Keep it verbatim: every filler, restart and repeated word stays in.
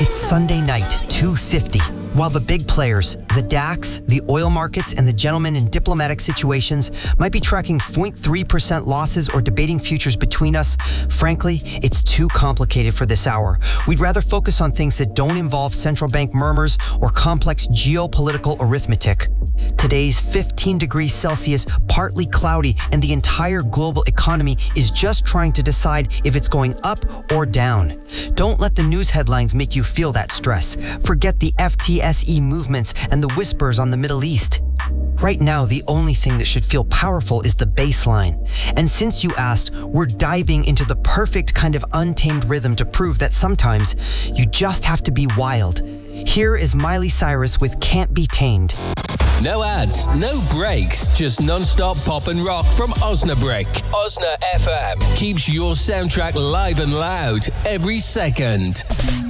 It's Sunday night, two fifty. While the big players, the DAX, the oil markets, and the gentlemen in diplomatic situations might be tracking zero point three percent losses or debating futures between us, frankly, it's too complicated for this hour. We'd rather focus on things that don't involve central bank murmurs or complex geopolitical arithmetic. Today's fifteen degrees Celsius, partly cloudy, and the entire global economy is just trying to decide if it's going up or down. Don't let the news headlines make you feel that stress. Forget the F T S E movements and the whispers on the Middle East. Right now, the only thing that should feel powerful is the baseline. And since you asked, we're diving into the perfect kind of untamed rhythm to prove that sometimes you just have to be wild. Here is Miley Cyrus with Can't Be Tamed. No ads, no breaks, just non-stop pop and rock from Osnabrück. Osna F M keeps your soundtrack live and loud every second.